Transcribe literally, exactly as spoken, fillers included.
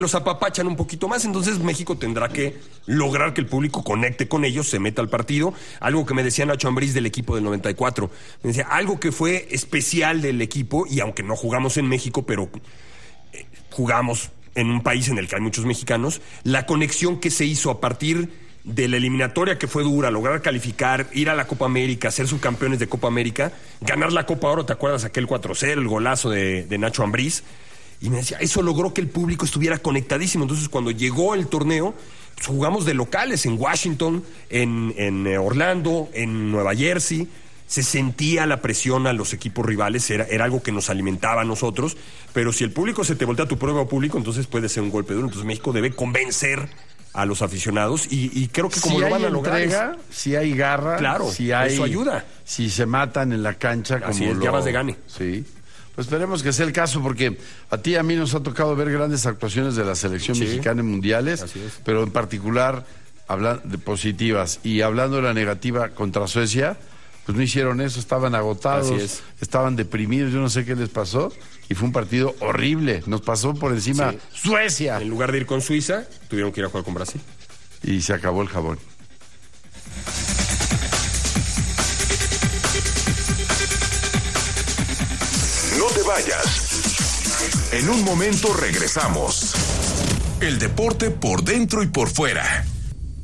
los apapachan un poquito más, entonces México tendrá que lograr que el público conecte con ellos, se meta al partido. Algo que me decía Nacho Ambriz del equipo del noventa y cuatro. Me decía, algo que fue especial del equipo, y aunque no jugamos en México, pero eh, jugamos en un país en el que hay muchos mexicanos, la conexión que se hizo a partir de la eliminatoria, que fue dura, lograr calificar, ir a la Copa América, ser subcampeones de Copa América, ganar la Copa Oro, ¿te acuerdas aquel cuatro cero, el golazo de, de Nacho Ambriz? Y me decía, eso logró que el público estuviera conectadísimo. Entonces, cuando llegó el torneo, pues, jugamos de locales en Washington, en, en Orlando, en Nueva Jersey. Se sentía la presión a los equipos rivales, era, era algo que nos alimentaba a nosotros. Pero si el público se te voltea a tu propio público, entonces puede ser un golpe duro. Entonces, México debe convencer a los aficionados y, y creo que como si lo van hay a lograr entrega, es... si hay garra, claro, si hay, eso ayuda. Si se matan en la cancha, como así es, lo... ya vas de gane. Sí. Pues esperemos que sea el caso, porque a ti y a mí nos ha tocado ver grandes actuaciones de la selección sí, mexicana en mundiales, pero en particular hablan de positivas. Y hablando de la negativa contra Suecia, pues no hicieron eso, estaban agotados, estaban deprimidos, yo no sé qué les pasó, y fue un partido horrible. Nos pasó por encima sí. Suecia. En lugar de ir con Suiza, tuvieron que ir a jugar con Brasil. Y se acabó el jabón. No te vayas. En un momento regresamos. El deporte por dentro y por fuera.